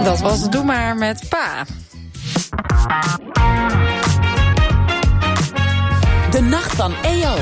Dat was Doe Maar met Pa. De Nacht van EO.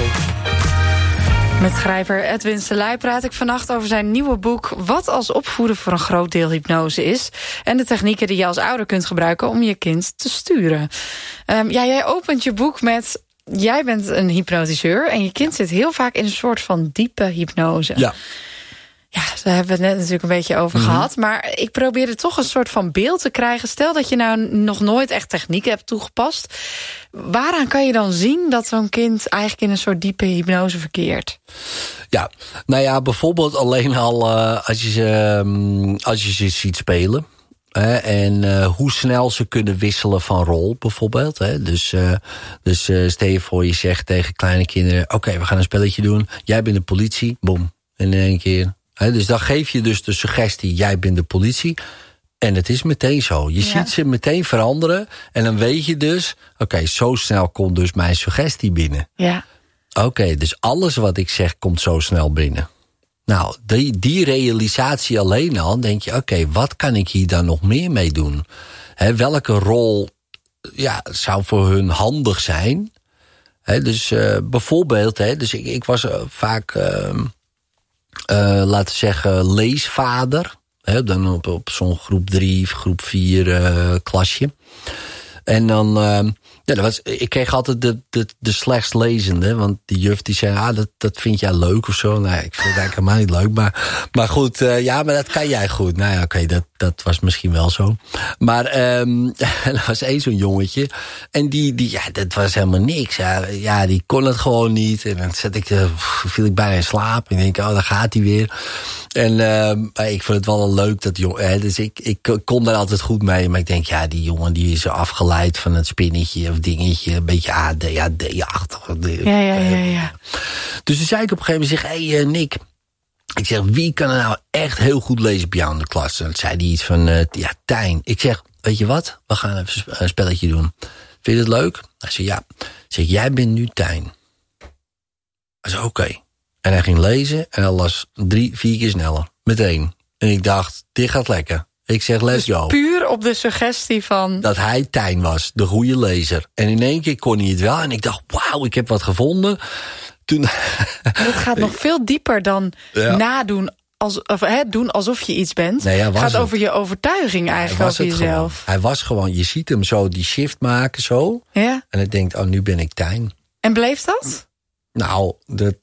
Met schrijver Edwin Selei praat ik vannacht over zijn nieuwe boek... Wat als opvoeden voor een groot deel hypnose is... en de technieken die je als ouder kunt gebruiken om je kind te sturen. Jij opent je boek met... Jij bent een hypnotiseur en je kind zit heel vaak in een soort van diepe hypnose. Ja. Ja, daar hebben we het net natuurlijk een beetje over gehad. Maar ik probeerde toch een soort van beeld te krijgen. Stel dat je nou nog nooit echt technieken hebt toegepast. Waaraan kan je dan zien dat zo'n kind eigenlijk in een soort diepe hypnose verkeert? Ja, nou ja, bijvoorbeeld alleen al als je ze ziet spelen. En hoe snel ze kunnen wisselen van rol, bijvoorbeeld. Dus stel je voor, je zegt tegen kleine kinderen... Oké, we gaan een spelletje doen. Jij bent de politie. Boom. En in één keer... Dus dan geef je dus de suggestie, jij bent de politie. En het is meteen zo. Je ziet ze meteen veranderen. En dan weet je dus, oké, zo snel komt dus mijn suggestie binnen. Ja. Oké, dus alles wat ik zeg komt zo snel binnen. Nou, die realisatie alleen al, denk je... Oké, wat kan ik hier dan nog meer mee doen? Welke rol zou voor hun handig zijn? Dus bijvoorbeeld, dus ik was vaak... laten we zeggen, leesvader. Dan op zo'n groep 3, groep 4 klasje. En dan... ik kreeg altijd de slechtst lezende. Want die juf die zei, dat vind jij leuk of zo. Nou, ik vind het eigenlijk helemaal niet leuk. Maar goed, maar dat kan jij goed. Nou ja, oké, dat was misschien wel zo. Maar er was één zo'n jongetje. En die dat was helemaal niks. Ja, die kon het gewoon niet. En dan viel ik bijna in slaap. En ik denk, daar gaat hij weer. En ik vond het wel leuk, dat jongen. Dus ik kon daar altijd goed mee. Maar ik denk, die jongen die is afgeleid van het spinnetje of dingetje. Een beetje ADHD-achtig. Ja. Dus toen zei ik op een gegeven moment, hey Nick. Ik zeg, wie kan er nou echt heel goed lezen bij jou in de klas? En dan zei hij iets van, Tijn. Ik zeg, weet je wat? We gaan even een spelletje doen. Vind je het leuk? Hij zei, ja. Ik zeg, jij bent nu Tijn. Hij zei, oké. En hij ging lezen en hij las 3-4 keer sneller. Meteen. En ik dacht, dit gaat lekker. Ik zeg, let's go. Puur op de suggestie van... Dat hij Tijn was, de goede lezer. En in één keer kon hij het wel. En ik dacht, wauw, ik heb wat gevonden. Toen... Het gaat nog veel dieper dan nadoen... doen alsof je iets bent. Nee, het gaat over je overtuiging eigenlijk over jezelf. Gewoon. Hij was gewoon, je ziet hem zo die shift maken zo. Ja. En hij denkt, nu ben ik Tijn. En bleef dat? Nou,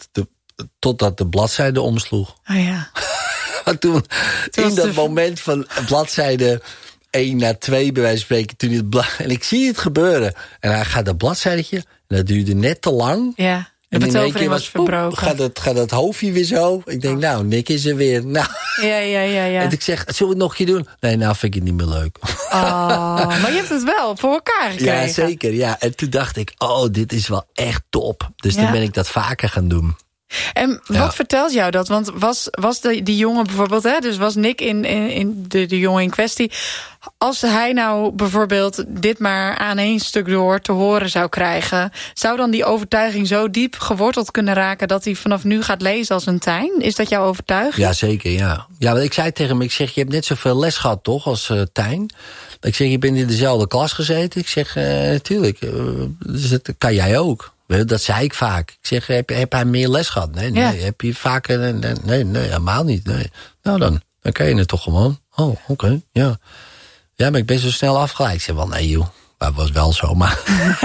totdat de bladzijde omsloeg. Oh ja. Toen in dat moment van bladzijde 1 naar 2 bij wijze van spreken. En ik zie het gebeuren. En hij gaat dat bladzijtje. En dat duurde net te lang. Ja. De betovering was verbroken. Gaat dat hoofdje weer zo. Ik denk, Nick is er weer. Nou. Ja. En ik zeg, zullen we het nog een keer doen? Nee, nou vind ik het niet meer leuk. Maar je hebt het wel voor elkaar gekregen. Ja, zeker. Ja. En toen dacht ik, dit is wel echt top. Dus toen ben ik dat vaker gaan doen. En wat vertelt jou dat? Want was die jongen bijvoorbeeld... dus was Nick in de jongen in kwestie... als hij nou bijvoorbeeld dit maar aan één stuk door te horen zou krijgen... zou dan die overtuiging zo diep geworteld kunnen raken... dat hij vanaf nu gaat lezen als een Tijn? Is dat jouw overtuiging? Ja, zeker, ja. Ja, want ik zei tegen hem, je hebt net zoveel les gehad, toch, als Tijn? Ik zeg, je bent in dezelfde klas gezeten. Ik zeg, natuurlijk, dus dat kan jij ook. Dat zei ik vaak. Ik zeg, heb hij meer les gehad? Nee. Heb je vaker... Nee, helemaal niet. Nee. Nou dan kan je het toch gewoon. Oh, oké, ja. Ja, maar ik ben zo snel afgeleid. Ik zeg wel, nee joh. Dat was wel zo, maar...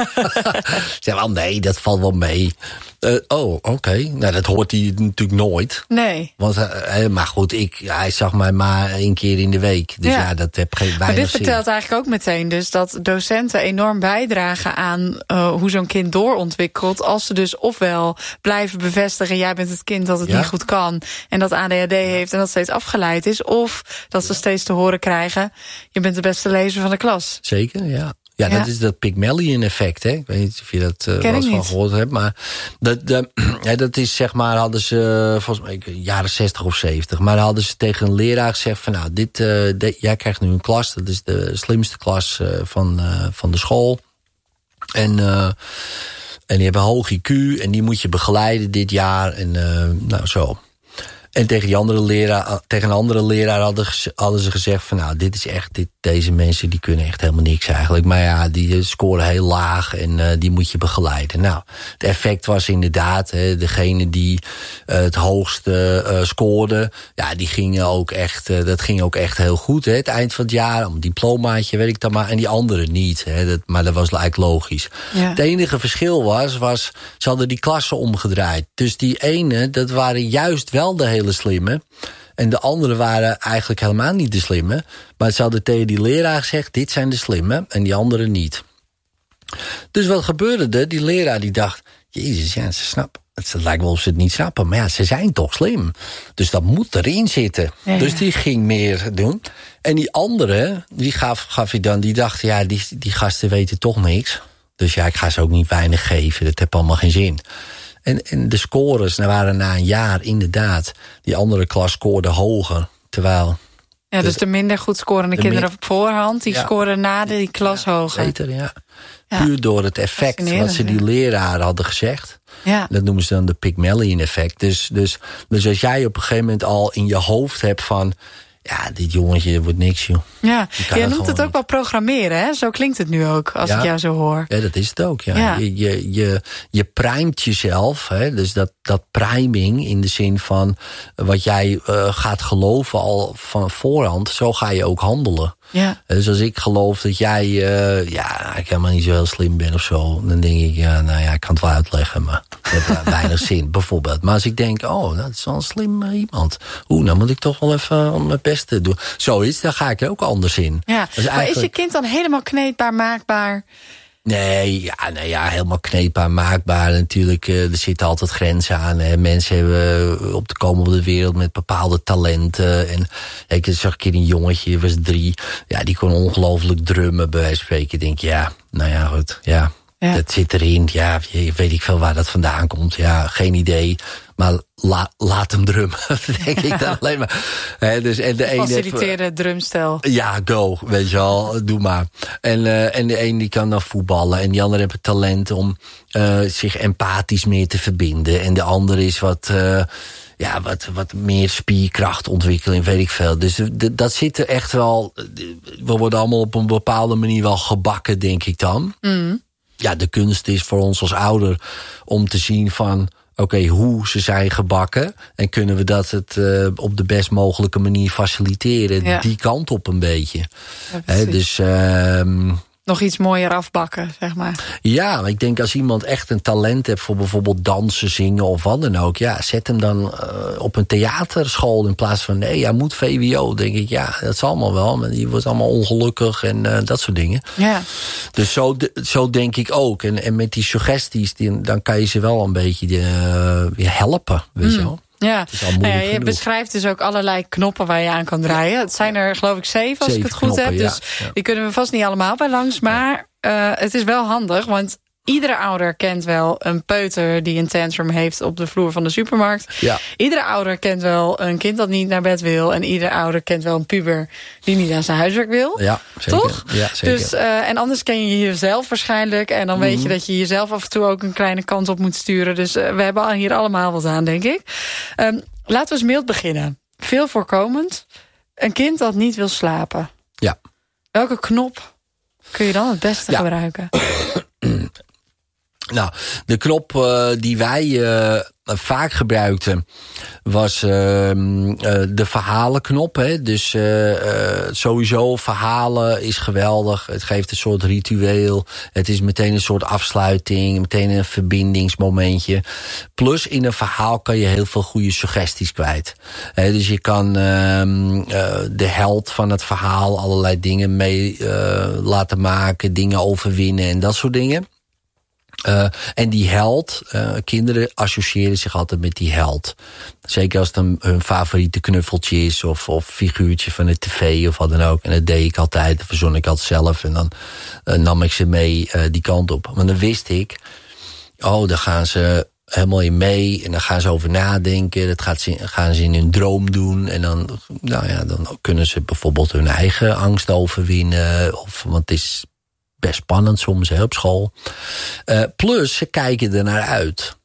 Ik zeg wel, nee, dat valt wel mee. Oké. Nou, dat hoort hij natuurlijk nooit. Nee. Want, maar goed, hij zag mij maar 1 keer in de week. Dus dat heb geen weinig Maar dit zin. vertelt eigenlijk ook meteen dus dat docenten enorm bijdragen aan hoe zo'n kind doorontwikkelt. Als ze dus ofwel blijven bevestigen, jij bent het kind dat het niet goed kan. En dat ADHD heeft en dat steeds afgeleid is. Of dat ze steeds te horen krijgen, je bent de beste lezer van de klas. Zeker, ja. Ja, dat is dat Pygmalion-effect, hè? Ik weet niet of je dat wel eens van gehoord hebt, maar dat is, zeg maar, hadden ze volgens mij jaren 60 of 70, maar dan hadden ze tegen een leraar gezegd van, nou, jij krijgt nu een klas, dat is de slimste klas van de school. En die hebben hoog IQ en die moet je begeleiden dit jaar en nou zo. En tegen een andere leraar hadden ze gezegd van nou, dit is echt, deze mensen die kunnen echt helemaal niks eigenlijk. Maar ja, die scoren heel laag en die moet je begeleiden. Nou, het effect was inderdaad, degene die het hoogste scoorde, ja, die gingen ook echt, dat ging ook echt heel goed. Het eind van het jaar, een diplomaatje, weet ik dan maar. En die anderen niet. Maar dat was eigenlijk logisch. Ja. Het enige verschil was, ze hadden die klassen omgedraaid. Dus die ene, dat waren juist wel de hele slimme. En de anderen waren eigenlijk helemaal niet de slimme. Maar ze hadden tegen die leraar gezegd, dit zijn de slimme en die anderen niet. Dus wat gebeurde er? Die leraar die dacht, jezus, ja, ze snappen. Het lijkt wel of ze het niet snappen, maar ja, ze zijn toch slim. Dus dat moet erin zitten. Ja. Dus die ging meer doen. En die andere, die gaf hij dan, die dacht, ja, die gasten weten toch niks. Dus ja, ik ga ze ook niet weinig geven. Dat heeft allemaal geen zin. En de scores waren na een jaar inderdaad, die andere klas scoorde hoger. Terwijl... Ja, dus de minder goed scorende kinderen op voorhand, die scoren na die klas hoger. Beter, ja. Puur door het effect wat ze die leraren hadden gezegd. Ja. Dat noemen ze dan de Pygmalion-effect. Dus als jij op een gegeven moment al in je hoofd hebt van, ja, dit jongetje wordt niks, joh. Ja, jij noemt het ook wel programmeren, hè? Zo klinkt het nu ook, als ik jou zo hoor. Ja, dat is het ook, ja. Je primet jezelf, hè? Dus dat priming in de zin van wat jij gaat geloven al van voorhand, zo ga je ook handelen. Ja. Dus als ik geloof dat jij ik helemaal niet zo heel slim ben of zo, dan denk ik, ik kan het wel uitleggen, maar dat heeft weinig zin, bijvoorbeeld. Maar als ik denk, dat is wel een slim iemand. Dan moet ik toch wel even mijn best doen. Zoiets, daar ga ik er ook anders in. Ja. Dus maar is je kind dan helemaal kneedbaar, maakbaar? Nee, helemaal kneedbaar, maakbaar. Natuurlijk, er zitten altijd grenzen aan. Hè. Mensen hebben komen op de wereld met bepaalde talenten. En ik zag een keer een jongetje, was 3. Ja, die kon ongelooflijk drummen, bij wijze van spreken. Ik denk, goed, dat zit erin. Ja, weet ik veel waar dat vandaan komt. Ja, geen idee. Maar laat hem drummen, denk ik dan alleen maar. Dus, en de faciliteerde drumstel. Ja, go, weet je wel, doe maar. En de een die kan dan voetballen. En die andere heeft het talent om zich empathisch meer te verbinden. En de ander is wat meer spierkracht ontwikkelen, weet ik veel. Dus dat zit er echt wel. We worden allemaal op een bepaalde manier wel gebakken, denk ik dan. Mm. Ja, de kunst is voor ons als ouder om te zien van, oké, hoe ze zijn gebakken. En kunnen we dat op de best mogelijke manier faciliteren. Ja. Die kant op een beetje. Ja, dus nog iets mooier afbakken, zeg maar. Ja, maar ik denk als iemand echt een talent heeft voor bijvoorbeeld dansen, zingen of wat dan ook. Ja, zet hem dan op een theaterschool in plaats van, nee, hij moet VWO. Denk ik, ja, dat is allemaal wel. Maar die wordt allemaal ongelukkig en dat soort dingen. Ja. Dus zo denk ik ook. En met die suggesties, dan kan je ze wel een beetje helpen, weet je wel. Ja, je beschrijft dus ook allerlei knoppen waar je aan kan draaien. Het zijn er geloof ik 7 als ik het goed heb. Dus die kunnen we vast niet allemaal bij langs. Maar het is wel handig, want iedere ouder kent wel een peuter die een tantrum heeft op de vloer van de supermarkt. Ja. Iedere ouder kent wel een kind dat niet naar bed wil. En iedere ouder kent wel een puber die niet aan zijn huiswerk wil. Ja, zeker. Toch? Ja, zeker. Dus, en anders ken je jezelf waarschijnlijk. En dan weet je dat je jezelf af en toe ook een kleine kant op moet sturen. Dus we hebben hier allemaal wat aan, denk ik. Laten we eens mild beginnen. Veel voorkomend. Een kind dat niet wil slapen. Ja. Welke knop kun je dan het beste gebruiken? Nou, de knop die wij vaak gebruikten was de verhalenknop. Hè? Dus sowieso verhalen is geweldig. Het geeft een soort ritueel. Het is meteen een soort afsluiting. Meteen een verbindingsmomentje. Plus in een verhaal kan je heel veel goede suggesties kwijt. Dus je kan de held van het verhaal allerlei dingen mee laten maken. Dingen overwinnen en dat soort dingen. En die held, kinderen associëren zich altijd met die held. Zeker als het hun favoriete knuffeltje is of figuurtje van de tv of wat dan ook. En dat deed ik altijd, dat verzon ik altijd zelf. En dan nam ik ze mee die kant op. Maar dan wist ik, dan gaan ze helemaal in mee. En dan gaan ze over nadenken. Dat gaan ze in hun droom doen. En dan, dan kunnen ze bijvoorbeeld hun eigen angst overwinnen. Want het is best spannend soms op school. Plus, ze kijken er naar uit.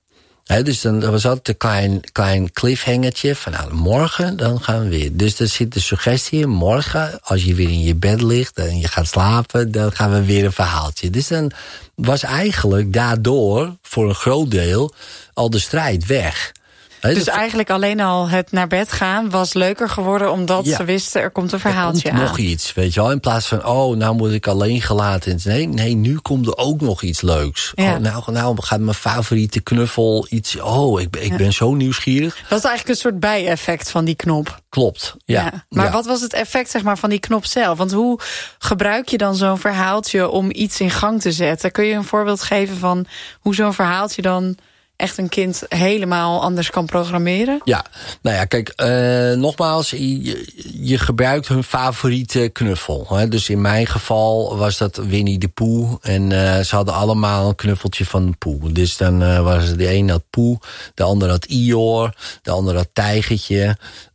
Dus dan was altijd een klein cliffhangertje van nou, morgen dan gaan we weer. Dus er zit de suggestie in, morgen als je weer in je bed ligt en je gaat slapen, dan gaan we weer een verhaaltje. Dus dan was eigenlijk daardoor voor een groot deel al de strijd weg. Dus eigenlijk alleen al het naar bed gaan was leuker geworden, omdat ze wisten, er komt een verhaaltje aan. Nog iets, weet je wel. In plaats van, nou moet ik alleen gelaten. Nee, nu komt er ook nog iets leuks. Ja. Nou gaat mijn favoriete knuffel iets. Ik ben zo nieuwsgierig. Dat is eigenlijk een soort bijeffect van die knop. Klopt, ja. Maar wat was het effect, zeg maar, van die knop zelf? Want hoe gebruik je dan zo'n verhaaltje om iets in gang te zetten? Kun je een voorbeeld geven van hoe zo'n verhaaltje dan echt een kind helemaal anders kan programmeren? Ja, nou ja, kijk, nogmaals, je gebruikt hun favoriete knuffel. Hè? Dus in mijn geval was dat Winnie de Pooh. En ze hadden allemaal een knuffeltje van Pooh. Dus dan was de een had Pooh, de ander had Eeyore, de ander had Tijgertje.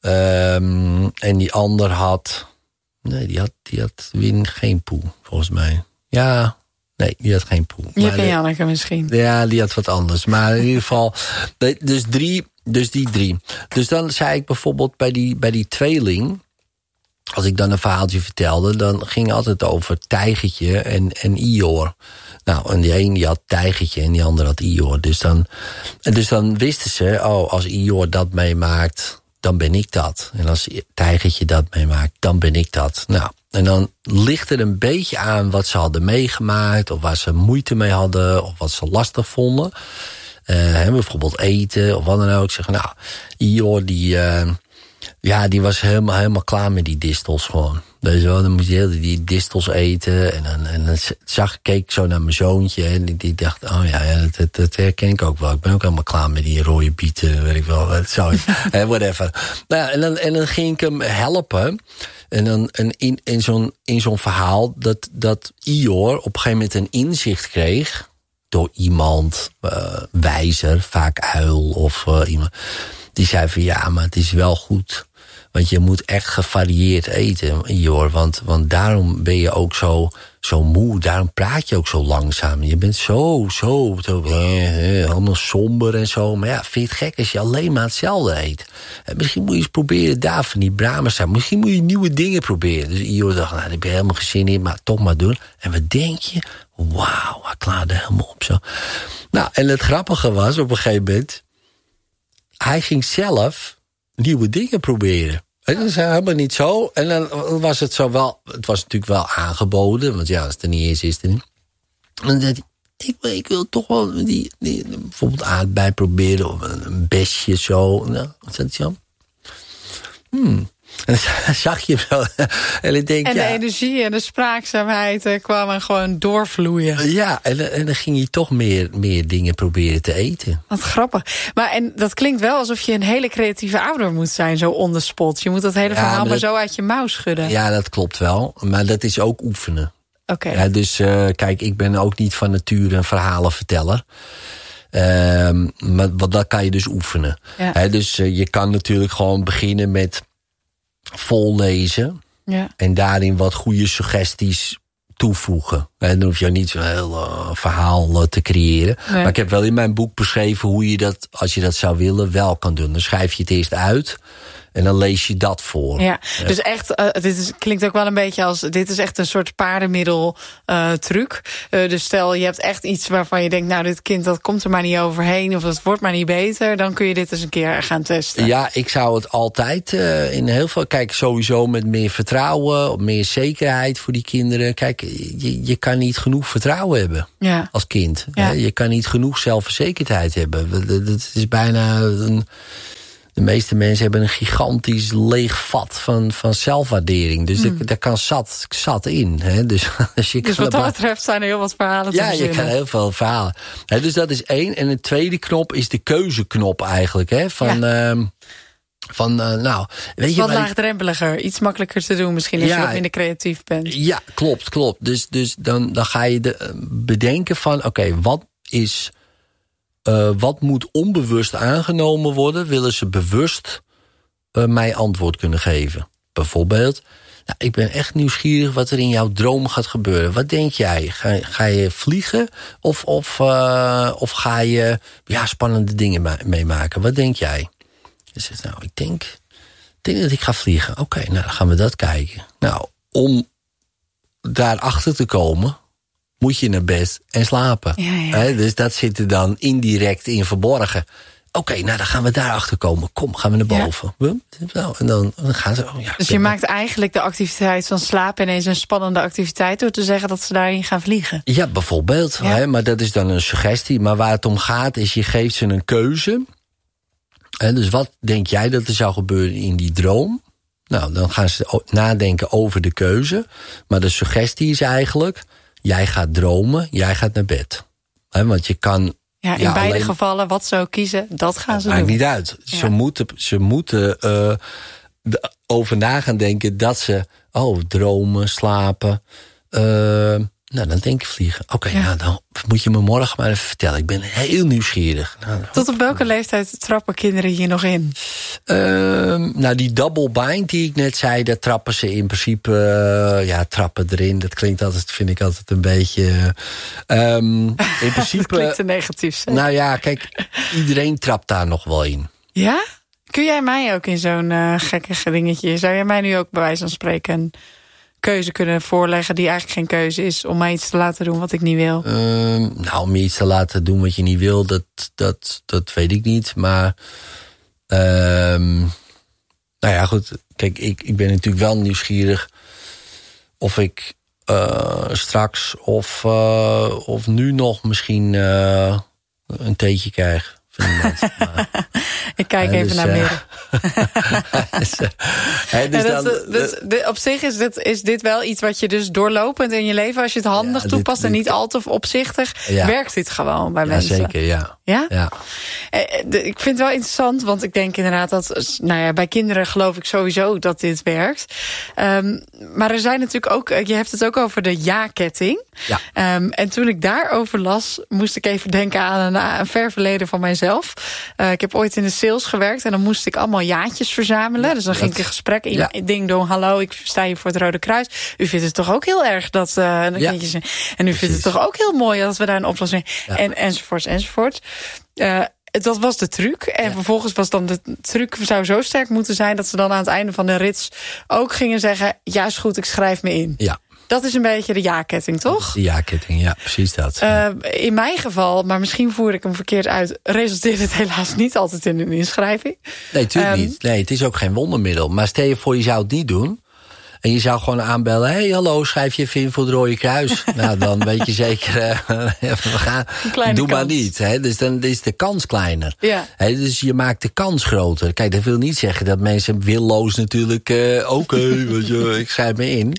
En die ander had... Nee, die had Win geen Pooh, volgens mij. Ja... Nee, die had geen Pooh. Jip en Janneke misschien. Ja, die had wat anders. Maar in ieder geval, dus die drie. Dus dan zei ik bijvoorbeeld bij die tweeling, als ik dan een verhaaltje vertelde, dan ging het altijd over Tijgertje en Eeyore. Nou, en die een die had Tijgertje en die ander had Eeyore. Dus dan wisten ze, als Eeyore dat meemaakt, dan ben ik dat. En als Tijgertje dat meemaakt, dan ben ik dat. Nou, en dan ligt er een beetje aan wat ze hadden meegemaakt, of waar ze moeite mee hadden, of wat ze lastig vonden. Bijvoorbeeld eten, of wat dan ook. Zeggen, nou, Eeyore, die was helemaal klaar met die distels gewoon. Dus dan moest je die distels eten. En dan keek ik zo naar mijn zoontje. En die dacht, dat herken ik ook wel. Ik ben ook helemaal klaar met die rode bieten. Weet ik wel, whatever. Nou, en dan ging ik hem helpen. En in zo'n verhaal dat Eeyore op een gegeven moment een inzicht kreeg door iemand, wijzer, vaak uil of iemand. Die zei van ja, maar het is wel goed. Want je moet echt gevarieerd eten, Eeyore. Want daarom ben je ook zo moe. Daarom praat je ook zo langzaam. Je bent zo allemaal somber en zo. Maar ja, vind je het gek als je alleen maar hetzelfde eet? En misschien moet je eens proberen daar van die Brahma's. Misschien moet je nieuwe dingen proberen. Dus Eeyore dacht, daar heb je helemaal geen zin in, maar toch maar doen. En wat denk je? Wauw, hij klaarde helemaal op zo. Nou, en het grappige was op een gegeven moment, hij ging zelf nieuwe dingen proberen. Dat is helemaal niet zo. En dan was het zo wel, het was natuurlijk wel aangeboden, want ja, als het er niet is, is het er niet. En dan zei hij, ik wil toch wel die bijvoorbeeld aardbei proberen, of een besje zo. Nou, wat zei hij zo? En dan zag je hem zo. En ik denk, de energie en de spraakzaamheid kwamen gewoon doorvloeien. Ja, en dan ging hij toch meer dingen proberen te eten. Wat grappig. En dat klinkt wel alsof je een hele creatieve ouder moet zijn, zo on the spot. Je moet dat hele verhaal maar zo uit je mouw schudden. Ja, dat klopt wel. Maar dat is ook oefenen. Oké. Ja, dus kijk, ik ben ook niet van nature een verhalenverteller. Maar dat kan je dus oefenen. Ja. Dus je kan natuurlijk gewoon beginnen met vollezen. Ja. En daarin wat goede suggesties toevoegen. En dan hoef je niet zo'n heel verhaal te creëren. Nee. Maar ik heb wel in mijn boek beschreven hoe je dat, als je dat zou willen, wel kan doen. Dan schrijf je het eerst uit en dan lees je dat voor. Ja, dus echt, klinkt ook wel een beetje als, dit is echt een soort paardenmiddel truc. Dus stel, je hebt echt iets waarvan je denkt, nou, dit kind, dat komt er maar niet overheen, of dat wordt maar niet beter, dan kun je dit eens een keer gaan testen. Ja, ik zou het altijd in heel veel, kijk, sowieso met meer vertrouwen, meer zekerheid voor die kinderen. Kijk, je kan niet genoeg vertrouwen hebben als kind. Ja. Je kan niet genoeg zelfverzekerdheid hebben. Dat is bijna de meeste mensen hebben een gigantisch leeg vat van zelfwaardering. Dus daar kan zat in. Hè? Dus wat dat betreft zijn er heel wat verhalen te verzinnen. Ja, je kan heel veel verhalen. Dus dat is één. En de tweede knop is de keuzeknop eigenlijk. Hè? Weet je, wat laagdrempeliger, iets makkelijker te doen misschien als je wat minder creatief bent. Ja, klopt. Dus dan ga je bedenken van, oké, wat moet onbewust aangenomen worden, willen ze bewust mij antwoord kunnen geven. Bijvoorbeeld, Nou, ik ben echt nieuwsgierig wat er in jouw droom gaat gebeuren. Wat denk jij? Ga je vliegen of ga je spannende dingen meemaken? Wat denk jij? Dus nou, ik denk dat ik ga vliegen. Oké, nou dan gaan we dat kijken. Nou, om daarachter te komen, moet je naar bed en slapen. Ja. Dus dat zit er dan indirect in verborgen. Oké, nou dan gaan we daarachter komen. Kom, gaan we naar boven. Ja. En dan gaan ze... Dus je maakt eigenlijk de activiteit van slapen ineens een spannende activiteit door te zeggen dat ze daarin gaan vliegen. Ja, bijvoorbeeld. Ja. Maar dat is dan een suggestie. Maar waar het om gaat is, je geeft ze een keuze. Dus wat denk jij dat er zou gebeuren in die droom? Nou, dan gaan ze nadenken over de keuze. Maar de suggestie is eigenlijk, jij gaat dromen, jij gaat naar bed. Want je kan... Ja, in beide gevallen, wat ze ook kiezen, dat gaan ze doen. Maakt niet uit. Ja. Ze moeten over na gaan denken dat ze... dromen, slapen... Nou, dan denk ik vliegen. Oké, nou, dan moet je me morgen maar even vertellen. Ik ben heel nieuwsgierig. Nou, tot op welke leeftijd trappen kinderen hier nog in? Nou, die double bind die ik net zei, daar trappen ze in principe... trappen erin. Dat vind ik altijd een beetje... in principe... Dat klinkt te negatief, zeg. Nou ja, kijk, iedereen trapt daar nog wel in. Ja? Kun jij mij ook in zo'n gekke dingetje... Zou jij mij nu ook bij wijze van spreken... keuze kunnen voorleggen die eigenlijk geen keuze is... om mij iets te laten doen wat ik niet wil? Om je iets te laten doen wat je niet wil, dat weet ik niet. Maar, nou ja, goed. Kijk, ik ben natuurlijk wel nieuwsgierig... of ik straks of nu nog misschien een theetje krijg. Ik kijk even naar midden. Op zich is dit wel iets wat je dus doorlopend in je leven... als je het handig toepast en niet al te opzichtig... werkt dit gewoon bij mensen. Zeker, ja. Ja? Ik vind het wel interessant, want ik denk inderdaad dat... bij kinderen geloof ik sowieso dat dit werkt. Maar er zijn natuurlijk ook... Je hebt het ook over de ja-ketting. Ja. En toen ik daarover las, moest ik even denken aan een ver verleden van mijzelf. Ik heb ooit in de sales gewerkt en dan moest ik allemaal jaatjes verzamelen. Dus dan ging ik een gesprek in. Ding dong, hallo, ik sta hier voor het Rode Kruis. U vindt het toch ook heel erg dat... en u vindt het toch ook heel mooi dat we daar een oplossing... enzovoort. Dat was de truc. En vervolgens was dan de truc zou zo sterk moeten zijn... dat ze dan aan het einde van de rits ook gingen zeggen... ja, is goed, ik schrijf me in. Ja. Dat is een beetje de ja-ketting, toch? De ja-ketting, ja, precies dat. In mijn geval, maar misschien voer ik hem verkeerd uit... resulteert het helaas niet altijd in een inschrijving. Nee, natuurlijk niet. Nee, het is ook geen wondermiddel. Maar stel je voor, je zou het niet doen... en je zou gewoon aanbellen... hey, hallo, schrijf je even in voor het Rode Kruis. Nou, dan weet je zeker... doe maar niet. Dus dan is de kans kleiner. Ja. Dus je maakt de kans groter. Kijk, dat wil niet zeggen dat mensen willoos natuurlijk... ik schrijf me in.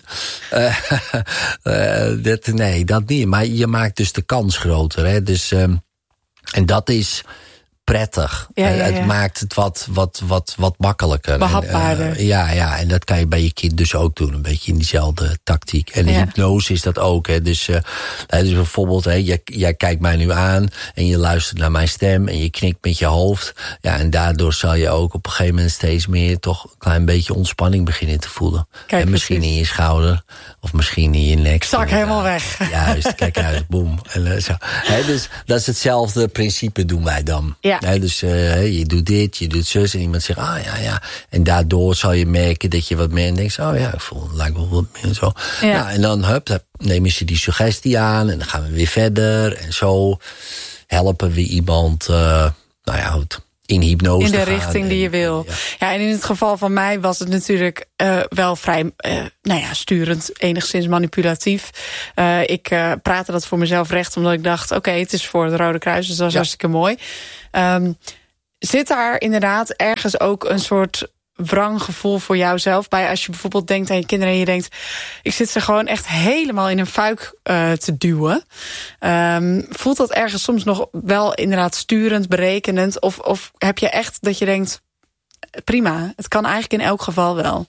Nee, dat niet. Maar je maakt dus de kans groter. Dus, en dat is... prettig. Het maakt het wat makkelijker. Behapbaarder. En dat kan je bij je kind dus ook doen. Een beetje in diezelfde tactiek. En de hypnose is dat ook. Dus bijvoorbeeld, jij kijkt mij nu aan... en je luistert naar mijn stem en je knikt met je hoofd. Ja, en daardoor zal je ook op een gegeven moment... steeds meer toch een klein beetje ontspanning beginnen te voelen. Kijk, en misschien in je schouder of misschien in je nek. Zak helemaal weg. Juist, kijk uit, boem. En zo. Dus dat is hetzelfde principe doen wij dan. Ja. Dus je doet dit, je doet zus en iemand zegt, ja. En daardoor zal je merken dat je wat meer denkt, ik voel het lijkt wel wat meer zo. Ja. Nou, en dan nemen ze die suggestie aan en dan gaan we weer verder. En zo helpen we iemand, in hypnose in de richting die je wil. Ja, en in het geval van mij was het natuurlijk wel vrij sturend, enigszins manipulatief. Ik praatte dat voor mezelf recht, omdat ik dacht... oké, het is voor het Rode Kruis, dus dat is hartstikke mooi. Zit daar inderdaad ergens ook een soort wranggevoel voor jouzelf bij... als je bijvoorbeeld denkt aan je kinderen en je denkt... ik zit ze gewoon echt helemaal in een fuik te duwen. Voelt dat ergens soms nog wel inderdaad sturend, berekenend? Of heb je echt dat je denkt... prima, het kan eigenlijk in elk geval wel...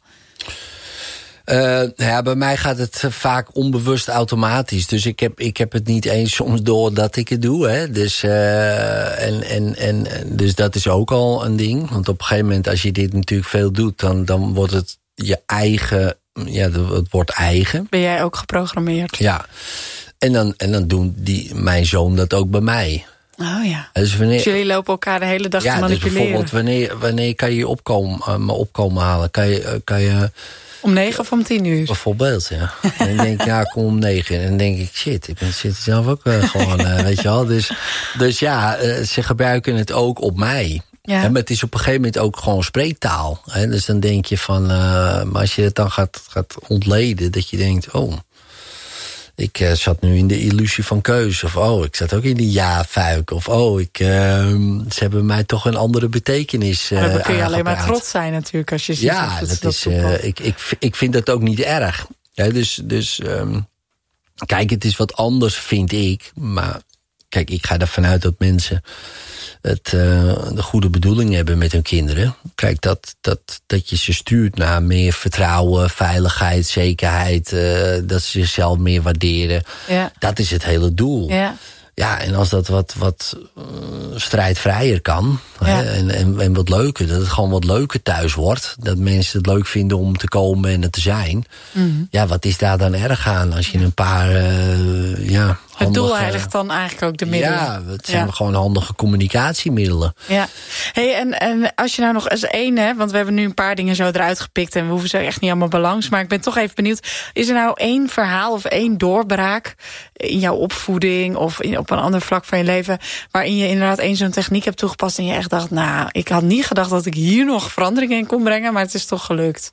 bij mij gaat het vaak onbewust automatisch. Dus ik heb het niet eens soms door dat ik het doe. Dus, dus dat is ook al een ding. Want op een gegeven moment, als je dit natuurlijk veel doet... dan wordt het je eigen het wordt eigen. Ben jij ook geprogrammeerd? Ja. En dan doen mijn zoon dat ook bij mij. Oh ja. Dus jullie lopen elkaar de hele dag te manipuleren. Dus bijvoorbeeld, wanneer kan je je opkomen halen? Kan je om 9 of om 10 uur? Bijvoorbeeld, ja. En dan denk ik, kom om 9. En dan denk ik, shit, ik zit zelf ook gewoon, weet je wel. Dus ja, ze gebruiken het ook op mij. Ja. Maar het is op een gegeven moment ook gewoon spreektaal. Hè? Dus dan denk je van, maar als je het dan gaat ontleden, dat je denkt, ik zat nu in de illusie van keuze. Of ik zat ook in die ja-fuik. Of ze hebben mij toch een andere betekenis dan kun je alleen maar trots zijn natuurlijk. Als je ziet ik vind dat ook niet erg. Ja, dus kijk, het is wat anders, vind ik. Maar kijk, ik ga ervan uit dat mensen de goede bedoeling hebben met hun kinderen. Kijk, dat je ze stuurt naar meer vertrouwen, veiligheid, zekerheid. Dat ze zichzelf meer waarderen. Ja. Dat is het hele doel. Ja. Ja, en als dat wat strijdvrijer kan. Ja. Hè, en wat leuker. Dat het gewoon wat leuker thuis wordt. Dat mensen het leuk vinden om te komen en er te zijn. Mm-hmm. Ja, wat is daar dan erg aan? Als je een paar het doel heiligt dan eigenlijk ook de middelen. Ja, het zijn gewoon handige communicatiemiddelen. Ja. Hey, en als je nou nog eens één, want we hebben nu een paar dingen zo eruit gepikt en we hoeven ze echt niet allemaal balans, maar ik ben toch even benieuwd, is er nou één verhaal of één doorbraak in jouw opvoeding of op een ander vlak van je leven, waarin je inderdaad één zo'n techniek hebt toegepast en je echt dacht, ik had niet gedacht dat ik hier nog verandering in kon brengen, maar het is toch gelukt?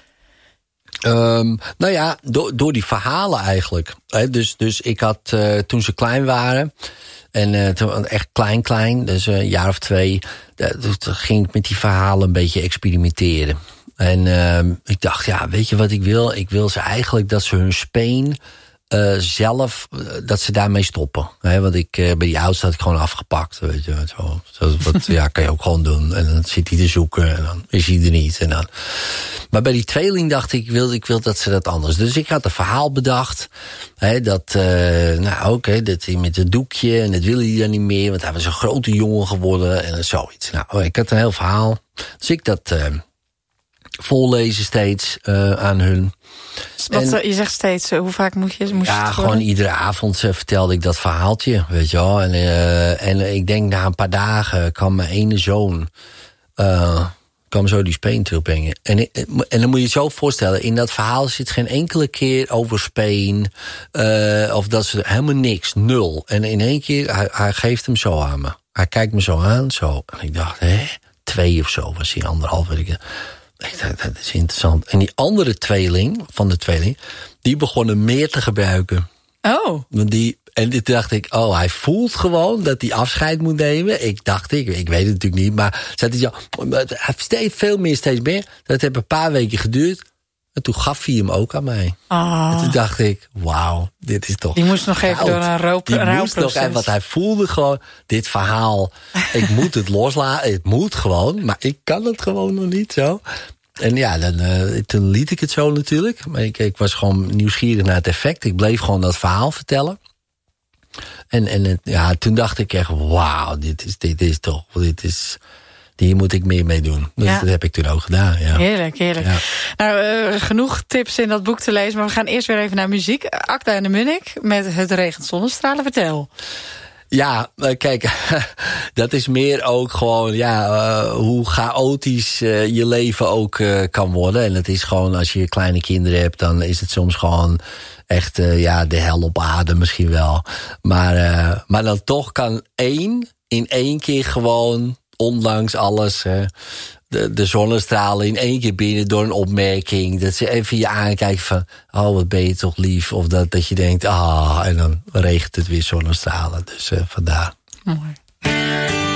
Door die verhalen eigenlijk. Dus ik had toen ze klein waren, en toen echt klein, dus een jaar of 2, toen ging ik met die verhalen een beetje experimenteren. En ik dacht, weet je wat ik wil? Ik wil ze eigenlijk dat ze hun speen zelf, dat ze daarmee stoppen. Want bij die oudste had ik gewoon afgepakt. Weet je, wat kan je ook gewoon doen. En dan zit hij te zoeken en dan is hij er niet. En dan. Maar bij die tweeling dacht ik wil dat ze dat anders. Dus ik had een verhaal bedacht. Dat hij met het doekje en dat wilde hij dan niet meer. Want hij was een grote jongen geworden en zoiets. Ik had een heel verhaal. Dus ik dat voorlezen steeds aan hun. Je zegt steeds, hoe vaak moest je het gewoon iedere avond vertelde ik dat verhaaltje, weet je wel. En ik denk na een paar dagen kwam mijn ene zoon kwam zo die speen terugbrengen. En dan moet je het zo voorstellen, in dat verhaal zit geen enkele keer over speen, of dat ze helemaal niks, 0. En in één keer, hij geeft hem zo aan me. Hij kijkt me zo aan, zo. En ik dacht, 2 of zo was hij, 1,5, weet ik. Dat is interessant. En die andere tweeling, die begonnen meer te gebruiken. Oh. En toen dacht ik, hij voelt gewoon dat hij afscheid moet nemen. Ik weet het natuurlijk niet, maar hij steeds meer. Dat heeft een paar weken geduurd. En toen gaf hij hem ook aan mij. Oh. En toen dacht ik, wauw, dit is toch Die moest nog even door een rouwproces. Want hij voelde gewoon, dit verhaal, ik moet het loslaten. Het moet gewoon, maar ik kan het gewoon nog niet zo. En toen liet ik het zo natuurlijk. Maar ik was gewoon nieuwsgierig naar het effect. Ik bleef gewoon dat verhaal vertellen. En toen dacht ik echt, wauw, hier moet ik meer mee doen. Dus dat heb ik toen ook gedaan. Ja. Heerlijk. Ja. Nou, genoeg tips in dat boek te lezen. Maar we gaan eerst weer even naar muziek. Akda en de Munnik met Het regent zonnestralen. Vertel. Ja, kijk, dat is meer ook gewoon hoe chaotisch je leven ook kan worden. En het is gewoon, als je kleine kinderen hebt, dan is het soms gewoon echt de hel op aarde misschien wel. Maar dan toch kan in één keer gewoon, ondanks alles, de zonnestralen in één keer binnen door een opmerking. Dat ze even je aankijken van, wat ben je toch lief. Of dat je denkt, en dan regent het weer zonnestralen. Dus vandaar. Mooi.